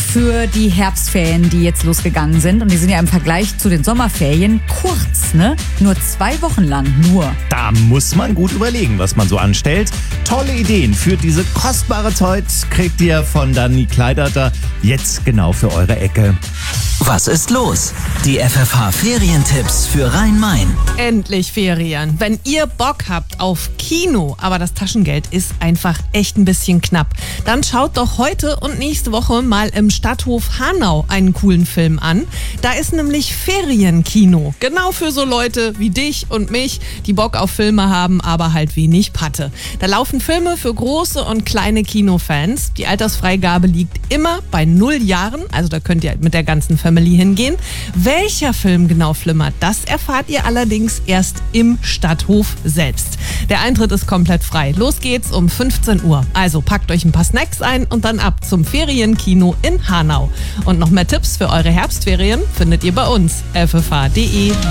für die Herbstferien, die jetzt losgegangen sind. Und die sind ja im Vergleich zu den Sommerferien kurz, ne? Nur 2 Wochen lang, nur. Da muss man gut überlegen, was man so anstellt. Tolle Ideen für diese kostbare Zeit kriegt ihr von Dani Kleiderter jetzt genau für eure Ecke. Was ist los? Die FFH-Ferientipps für Rhein-Main. Endlich Ferien. Wenn ihr Bock habt auf Kino, aber das Taschengeld ist einfach echt ein bisschen knapp, dann schaut doch heute und nächste Woche mal im Stadthof Hanau einen coolen Film an. Da ist nämlich Ferienkino. Genau für so Leute wie dich und mich, die Bock auf Filme haben, aber halt wenig Patte. Da laufen Filme für große und kleine Kinofans. Die Altersfreigabe liegt immer bei 0 Jahren, also da könnt ihr mit der ganzen Family hingehen. Welcher Film genau flimmert, das erfahrt ihr allerdings erst im Stadthof selbst. Der Eintritt ist komplett frei. Los geht's um 15 Uhr. Also packt euch ein paar Snacks ein und dann ab zum Ferienkino in Hanau. Und noch mehr Tipps für eure Herbstferien findet ihr bei uns, ffh.de.